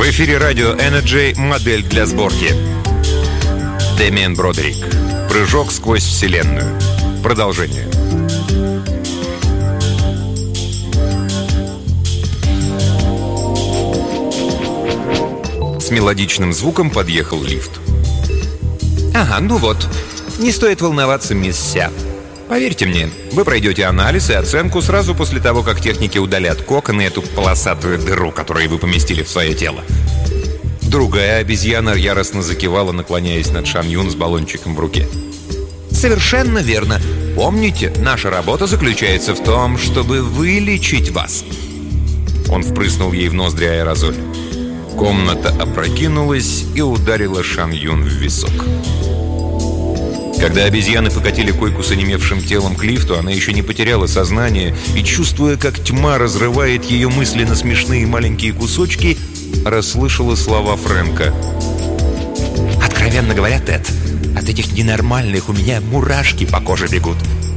В эфире радио Energy, модель для сборки. Дэмиан Бродерик. Прыжок сквозь вселенную. Продолжение. С мелодичным звуком подъехал лифт. Ага, ну вот. Не стоит волноваться, мисс Ся. Поверьте мне, вы пройдете анализ и оценку сразу после того, как техники удалят кокон и эту полосатую дыру, которую вы поместили в свое тело. Другая обезьяна яростно закивала, наклоняясь над Шан Юн с баллончиком в руке. Совершенно верно. Помните, наша работа заключается в том, чтобы вылечить вас. Он впрыснул ей в ноздри аэрозоль. Комната опрокинулась и ударила Шан Юн в висок. Когда обезьяны покатили койку с онемевшим телом к лифту, она еще не потеряла сознание и, чувствуя, как тьма разрывает ее мысли на смешные маленькие кусочки, расслышала слова Фрэнка. «Откровенно говоря, Тед, от этих ненормальных у меня мурашки по коже бегут.